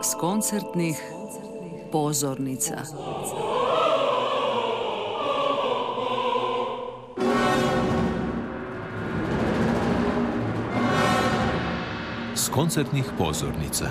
s koncertnih pozornica. S koncertnih pozornica.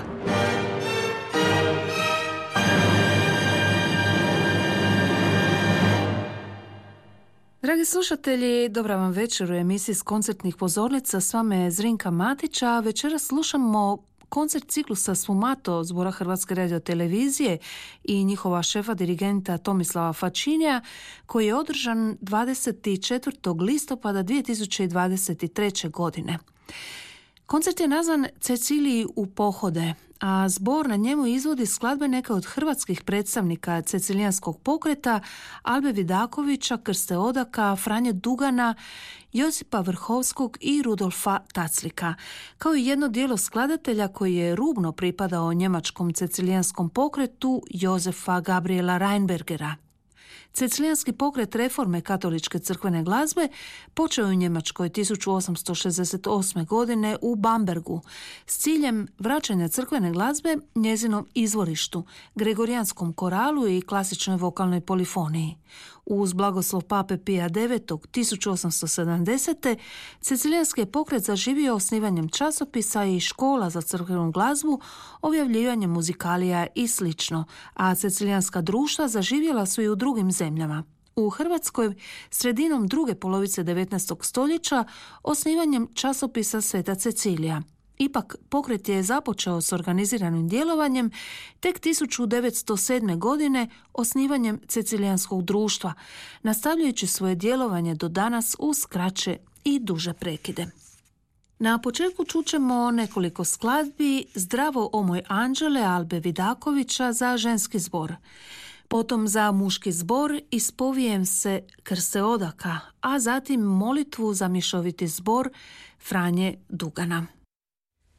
Dragi slušatelji, dobra vam večer u emisiji s koncertnih pozornica. S vama je Zrinka Matić, a večeras slušamo koncert ciklusa Sfumato Zbora Hrvatske radiotelevizije i njihova šefa dirigenta Tomislava Fačinija, koji je održan 24. listopada 2023. godine. Koncert je nazvan Ceciliji u pohode, a zbor na njemu izvodi skladbe neke od hrvatskih predstavnika cecilijanskog pokreta, Albe Vidakovića, Krste Odaka, Franje Dugana, Josipa Vrhovskog i Rudolfa Taclika, kao i jedno dijelo skladatelja koji je rubno pripadao njemačkom cecilijanskom pokretu Josefa Gabriela Reinbergera. Cecilijanski pokret reforme katoličke crkvene glazbe počeo je u Njemačkoj 1868. godine u Bambergu s ciljem vraćanja crkvene glazbe njezinom izvorištu, gregorijanskom koralu i klasičnoj vokalnoj polifoniji. Uz blagoslov pape Pija IX. 1870. Cecilijanski je pokret zaživio osnivanjem časopisa i škola za crkvenu glazbu, objavljivanjem muzikalija i sl., a cecilijanska društva zaživjela su i u drugim zemljama. U Hrvatskoj sredinom druge polovice 19. stoljeća osnivanjem časopisa Sveta Cecilija. Ipak, pokret je započeo s organiziranim djelovanjem tek 1907. godine osnivanjem Cecilijanskog društva, nastavljajući svoje djelovanje do danas uz kraće i duže prekide. Na početku čućemo nekoliko skladbi Zdravo o moj anđele Albe Vidakovića za ženski zbor. Potom za muški zbor Ispovijem se Krste Odaka, a zatim molitvu za mješoviti zbor Franje Dugana.